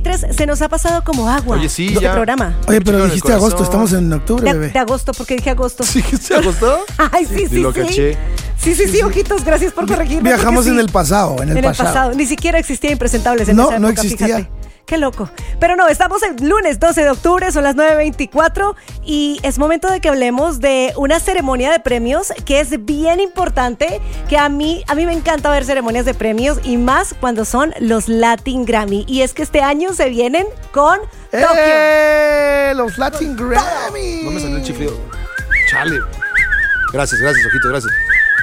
2023 se nos ha pasado como agua. Oye, sí, este ya. programa. Oye, pero dijiste agosto, estamos en octubre, bebé. De agosto, porque dije agosto. ¿Sí se agostó? Ay, sí, sí, Lo sí. caché. Sí, ojitos, gracias por corregirme. Viajamos porque en el pasado, en el pasado. Ni siquiera existía Impresentables en No, esa no época, existía. fíjate. Qué loco. Pero no, estamos el lunes 12 de octubre, son las 9:24 y es momento de que hablemos de una ceremonia de premios que es bien importante, que a mí me encanta ver ceremonias de premios y más cuando son los Latin Grammy. Y es que este año se vienen con Tokio. Los Latin Grammy. No me salió el chiflido. Chale. Gracias, ojito, gracias.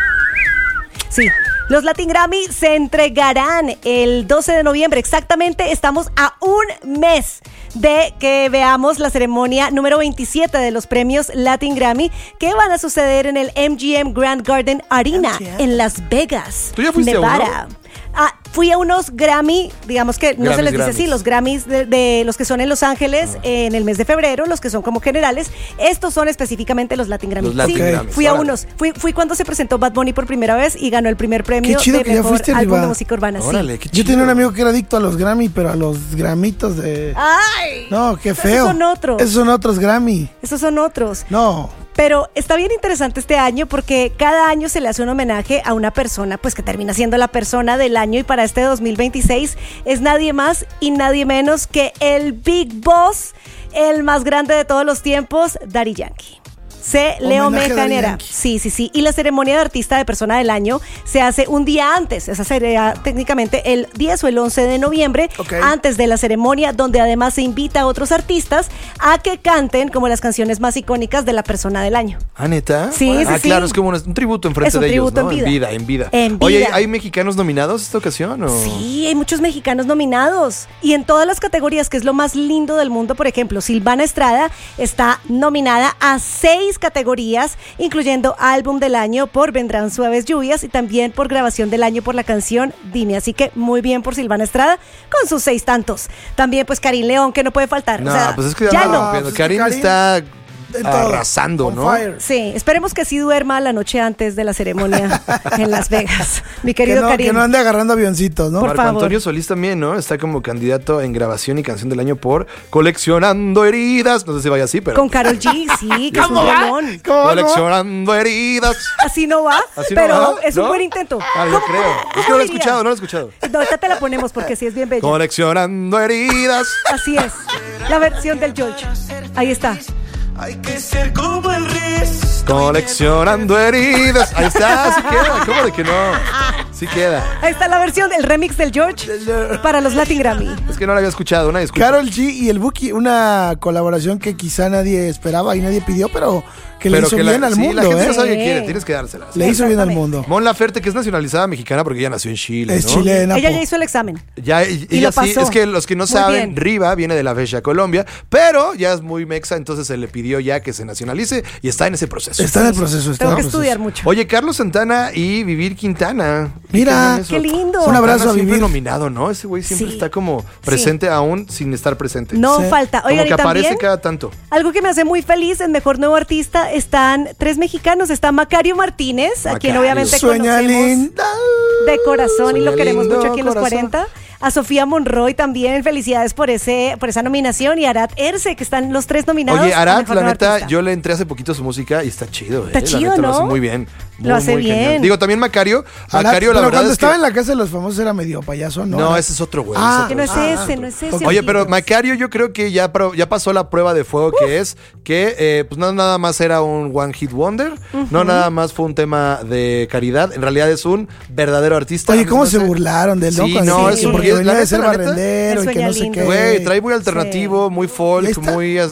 Sí, los Latin Grammy se entregarán el 12 de noviembre. Exactamente, estamos a un mes de que veamos la ceremonia número 27 de los premios Latin Grammy, que van a suceder en el MGM Grand Garden Arena en Las Vegas, ¿Tú ya fuiste Nevada. a uno? Fui a unos Grammy, digamos que no se les dice Grammys. así, los Grammys de los que son en Los Ángeles en el mes de febrero, los que son como generales. Estos son específicamente los Latin Grammy. Los Latin Sí, Grammys, fui a órale. unos. Fui cuando se presentó Bad Bunny por primera vez y ganó el primer premio Qué chido de que ya mejor fuiste, álbum Riva. de música urbana. Órale, Sí. qué Yo chido. tenía un amigo que era adicto a los Grammy, pero a los gramitos de... ¡Ay! No, qué Esos feo. son otros. Esos son otros Grammy. Esos son otros. No. Pero está bien interesante este año porque cada año se le hace un homenaje a una persona, pues que termina siendo la persona del año, y para este 2026 es nadie más y nadie menos que el Big Boss, el más grande de todos los tiempos, Daddy Yankee. Se le Homenaje a Daddy homenajeará. Yankee. Sí. Y la ceremonia de artista de persona del año se hace un día antes. Esa sería técnicamente el 10 o el 11 de noviembre, Ok. antes de la ceremonia, donde además se invita a otros artistas a que canten como las canciones más icónicas de la persona del año. ¿Ah, neta? Sí, sí, claro, sí. es como un tributo enfrente Es un de ellos, tributo ¿no? en vida. En vida. En Oye, vida. ¿hay mexicanos nominados esta ocasión? ¿O? Sí, hay muchos mexicanos nominados y en todas las categorías, que es lo más lindo del mundo. Por ejemplo, Silvana Estrada está nominada a 6 categorías, incluyendo álbum del año por Vendrán Suaves Lluvias y también por grabación del año por la canción Dime. Así que muy bien por Silvana Estrada con sus 6 tantos. También pues Karin León, que no puede faltar. No, O sea, pues es que ya no. no. pues es que Karim Karim está en todo. arrasando, On ¿no? fire. Sí, esperemos que sí duerma la noche antes de la ceremonia en Las Vegas. Mi querido Que Karim. no ande agarrando avioncitos, ¿no? Por Marco favor. Antonio Solís también, ¿no? Está como candidato en grabación y canción del año por Coleccionando Heridas. No sé si vaya así, pero... Con Karol G, sí, que es un rolón. ¿Cómo va? Coleccionando heridas. Así no va, Así no pero va, es un ¿no? buen intento. Ah, yo ¿Cómo- creo. cómo- Es que cómo no lo he diría? escuchado, no lo he escuchado. No, ahorita te la ponemos porque sí es bien bella. Coleccionando heridas. Así es, la versión del George. Ahí está. Hay que ser como el resto. Coleccionando heridas. Ahí está, sí queda. ¿Cómo de que no? Sí queda. Ahí está la versión del remix del George para los Latin Grammy. Es que no la había escuchado, una disculpa. Karol G y el Buki, una colaboración que quizá nadie esperaba y nadie pidió, pero que le Pero hizo que bien al sí, mundo, la gente ¿eh? no sabe qué Sí. quiere, tienes que dársela. Le hizo bien al Exactamente. mundo. Mon Laferte, que es nacionalizada mexicana porque ella nació en Chile, Es ¿no? chilena. Ella po. ya hizo el examen. Ya, Y ella lo sí, pasó. es que los que no Muy saben, bien. Riva viene de la Bella Colombia, pero ya es muy mexa, entonces se le pidió ya que se nacionalice y está en ese proceso. Está en el proceso. Está Tengo en que el proceso. estudiar mucho. Oye, Carlos Santana y Vivir Quintana. Mira. cañón eso. Qué lindo. Un abrazo Santana a siempre Vivir. nominado, ¿no? Ese güey siempre Sí. está como presente aún sin estar presente. No Sí. falta. Como Oigan, que y también aparece cada tanto. algo que me hace muy feliz en Mejor Nuevo Artista están 3 mexicanos. Está Macario Martínez, a quien Macario. obviamente Sueña conocemos linda. de corazón y lo Sueña queremos lindo, mucho aquí en los corazón. 40. A Sofía Monroy también, felicidades por esa nominación. Y a Arad Erce, que están los 3 nominados. Oye, a Arad, Mejor la Nuevo neta, Artista. yo le entré hace poquito a su música y está chido, Está La chido, neta, ¿no? Lo hace muy bien. Lo hace cañón. bien. Digo, también Macario. Arad, Macario, la pero verdad cuando es estaba que... en la casa de los famosos era medio payaso, ¿no? No, ese es otro güey. Ah, ese Que no es otro. ese, no es ese. Oye, pero ojitos. Macario yo creo que ya pasó la prueba de fuego que es que pues no nada más era un one hit wonder, no nada más fue un tema de caridad, en realidad es un verdadero artista. Oye, ¿cómo No se sé. burlaron de él, no? Sí, Cuando no, se- eso porque porque venía la de ser neta, la neta, barrendero y que sueña no sé lindo. qué. Güey, trae muy alternativo, muy Ahí folk, está.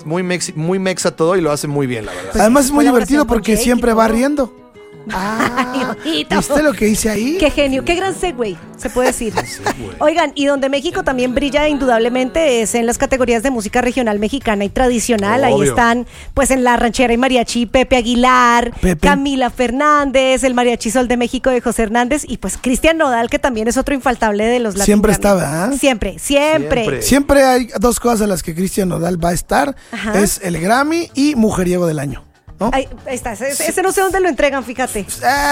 muy mexa todo y lo hace muy bien, la verdad. Además es muy Colaboración divertido con porque Jake y siempre va todo. riendo. Ah, ojito. ¿viste lo que hice ahí? Qué genio, qué gran segue, se puede decir. Oigan, y donde México también brilla indudablemente es en las categorías de música regional mexicana y tradicional. Ahí Obvio. están, pues en la ranchera y mariachi, Pepe Aguilar, Pepe. Camila Fernández, el Mariachi Sol de México de José Hernández y pues Cristian Nodal, que también es otro infaltable de los Latin Siempre Grammy. está, ¿verdad? Siempre. Siempre. Siempre hay 2 cosas a las que Cristian Nodal va a estar. Ajá. Es el Grammy y Mujeriego del Año, ¿no? Ahí está, ese no sé dónde lo entregan, fíjate. Ah,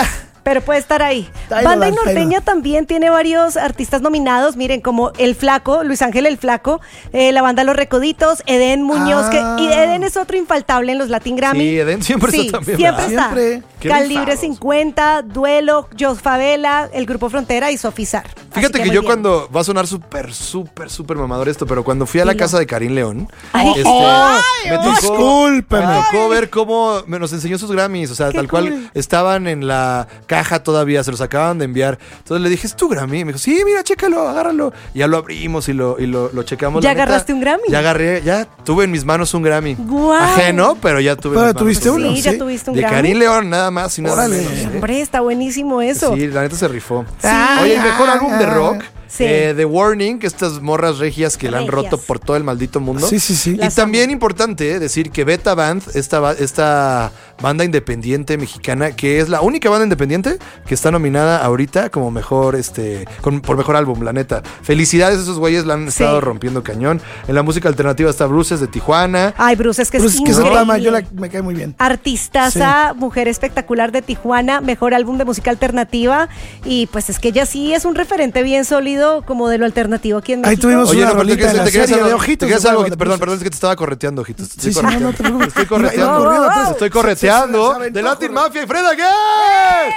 Pero puede estar ahí. Ahí Banda lo y dan, Norteña también tiene varios artistas nominados. Miren, como El Flaco, Luis Ángel El Flaco, la banda Los Recoditos, Eden Muñoz, y Eden es otro infaltable en los Latin Grammy. Sí, Eden siempre está también. Siempre ¿verdad? está. Siempre. Qué Calibre rifados. 50, Duelo, Jos Favela, el Grupo Frontera y Sofizar. Fíjate que muy yo bien. cuando, va a sonar súper mamador esto, pero cuando fui a la Dilo. casa de Karim León, Ay, me tocó Discúlpeme. Me tocó ver cómo nos enseñó sus Grammys, o sea, Qué tal cool. cual estaban en la caja todavía, se los acaban de enviar. Entonces le dije, ¿es tu Grammy? Y me dijo, sí, mira, chécalo, agárralo. Y ya lo abrimos y lo checamos. ¿Ya La neta, agarraste un Grammy? Ya tuve en mis manos un Grammy. Guau. Ajeno, pero ya tuve en Pero mis manos tuviste un uno, Grammy. Sí, ya ¿sí? tuviste un De Grammy. Karim León, nada más y nada Órale. menos. Hombre, está buenísimo eso. Sí, la neta se rifó. Sí. Oye, el mejor álbum de rock, Sí. The Warning, estas morras regias que la han Regias. roto por todo el maldito mundo. Sí, sí, sí. Y Las también importante decir que Beta Band, esta banda independiente mexicana, que es la única banda independiente que está nominada ahorita como mejor, por mejor álbum, la neta. Felicidades a esos güeyes, la han estado rompiendo cañón. En la música alternativa está Bruces de Tijuana. Ay, Bruce, es que Pues es es que esa increíble. dama, me cae muy bien. Artistaza, mujer espectacular de Tijuana, mejor álbum de música alternativa. Y pues es que ella sí es un referente bien sólido como de lo alternativo aquí en Ahí México. tuvimos Oye, una no, pero rolita de la serie de Ojitos. te quedas de algo, Juego de perdón, Luces. es que te estaba correteando, Ojitos. Sí, sí, no te preocupes. Te estoy correteando. Iba corriendo atrás. Te estoy Se correteando aventó, de Latin corre. Mafia y Fred again.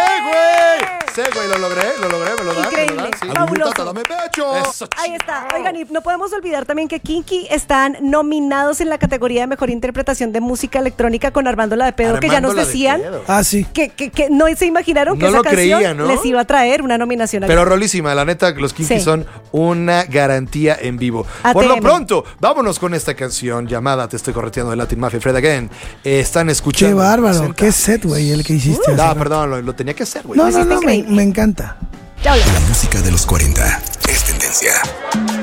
Sí, güey, lo logré, me lo dan. Increíble, Sí. fabuloso. Dame pecho. Eso, Ahí está. Oigan, y no podemos olvidar también que Kinky están nominados en la categoría de mejor interpretación de música electrónica con Armando La de Pedo, que ya nos Armando La de decían Pedo. Ah, sí. que no se imaginaron que No esa lo canción creía, ¿no? les iba a traer una nominación. Pero rolísima, la neta, los Kinky Sí. son una garantía en vivo. Por ATM. lo pronto, vámonos con esta canción llamada Te estoy correteando de Latin Mafia y Fred again. Están escuchando. Qué bárbaro. Presenta. Qué set, güey, el que hiciste. hace No, rato. perdón, lo tenía que hacer, güey. No, hiciste me increíble. encanta. Ya hablamos. La música de los 40 es tendencia.